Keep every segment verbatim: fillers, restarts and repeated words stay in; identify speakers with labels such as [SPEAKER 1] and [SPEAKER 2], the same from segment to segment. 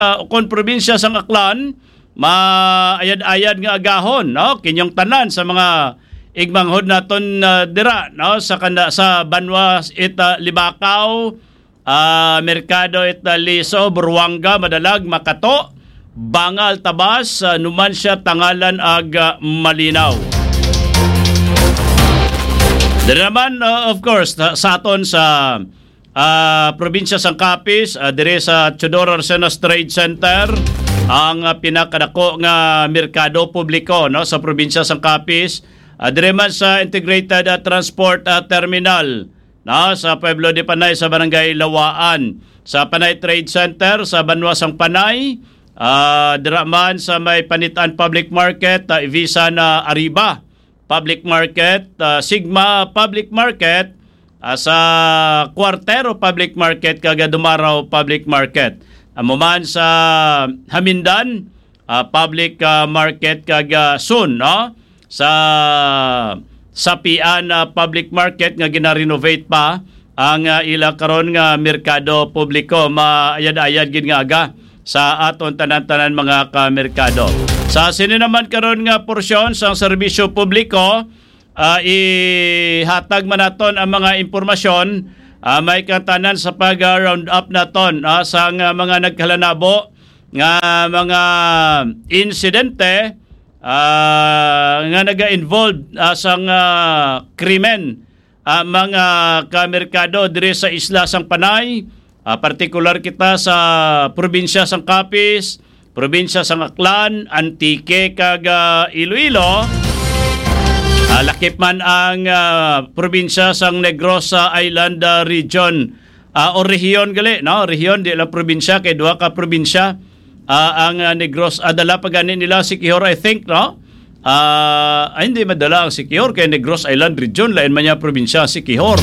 [SPEAKER 1] uh, kon probinsya sang Aklan maayad-ayad nga agahon, no, kinyong tanan sa mga igmanghod naton uh, dira, no, sa kanda sa Banwa it uh, Libakaw, uh, Merkado it uh, Liso, Buruanga, Madalag, Makato, Bangal, Tabas, uh, Numancia, Tangalan ag uh, Malinaw. Diri naman uh, of course uh, sa aton sa uh, probinsya sang Capiz, uh, diri sa Teodoro Arsenas Trade Center, ang uh, pinakadako nga merkado publiko, no, sa probinsya sang Capiz. Uh, dire man sa Integrated uh, Transport uh, Terminal, no, sa Pueblo de Panay sa Barangay Lawaan, sa Panay Trade Center sa Banwa sang Panay, uh, dire man sa may Panitan Public Market, uh, Visa na Ariba Public Market, uh, Sigma Public Market, uh, sa Cuartero Public Market kag Dumaraw Public Market. Amuman sa Hamindan, uh, Public uh, Market kag uh, Sun, no? Sa Sapian uh, Public Market nga gina-renovate pa ang uh, ila karon nga merkado publiko, maayad-ayad gid nga aga sa aton tanan-tanan mga ka-merkado. Sa sini naman karon nga porsyon sa serbisyo publiko, uh, ihatag man naton ang mga impormasyon, uh, may katanan sa pag-round up naton uh, sa uh, mga nagkalanabo nga mga insidente uh, nga naga-involved uh, sa uh, krimen, uh, mga ka-merkado diri sa isla sang Panay, uh, partikular kita sa probinsya sang Capiz, probinsya sang Aklan, Antique kag uh, Iloilo. Uh, lakip man ang uh, probinsya sang Negros uh, Island uh, region uh, o rehiyon gali, no, rehiyon di lang probinsya kay duha ka probinsya uh, ang uh, Negros adala uh, pagani nila Siquijor, I think, no. Uh, ay, hindi madala ang Siquijor kay Negros Island region, lain man niya probinsya Siquijor.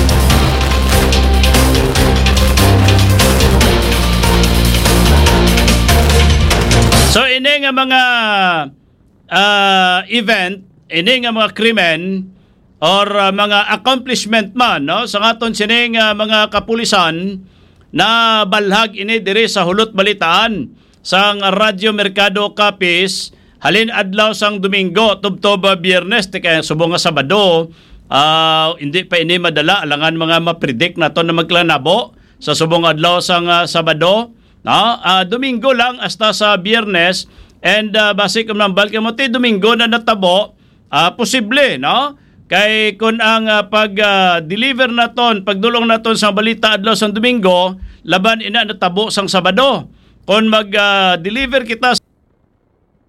[SPEAKER 1] So ini nga mga uh, event, ini nga mga krimen or uh, mga accomplishment man, no, sa aton sining uh, mga kapulisan na balhag ini diri sa hulot balitaan sang Radyo Merkado Capiz halin adlaw sang Domingo tubtob Biyernes ti kay subong nga Sabado. Uh, hindi pa ini madala alangan mga mapredict naton na maglanabo sa subong adlaw sang uh, Sabado. No, uh, Domingo lang hasta sa Biyernes, and uh, basic ng balke mo ti Domingo na natabo, uh, posible, no? Kay kun ang uh, pag-deliver uh, naton, pagdulong naton sa balita adlaw sa Domingo, laban ina natabo sang Sabado. Kung mag-deliver uh, kita